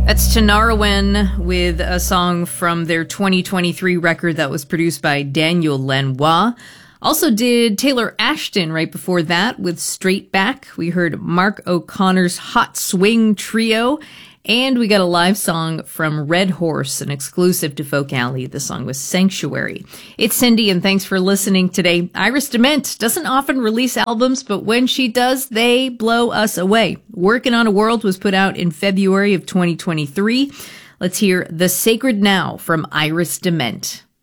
That's Tinariwen with a song from their 2023 record that was produced by Daniel Lanois. Also did Taylor Ashton right before that with Straight Back. We heard Mark O'Connor's Hot Swing Trio. And we got a live song from Red Horse, an exclusive to Folk Alley. The song was Sanctuary. It's Cindy, and thanks for listening today. Iris DeMent doesn't often release albums, but when she does, they blow us away. Working on a World was put out in February of 2023. Let's hear The Sacred Now from Iris DeMent.